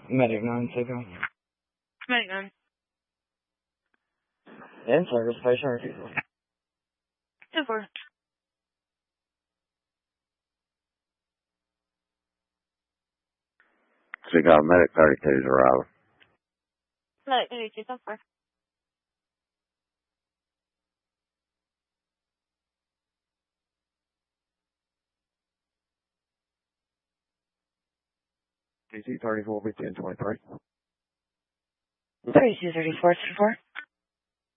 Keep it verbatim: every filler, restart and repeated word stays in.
Medic nine, take on. Medic nine. In service, patient or people. Two four. So you got medic thirty-two's arrival. Medic thirty-two, two four. D C thirty-four, B ten twenty-three. thirty-two thirty-four, two four.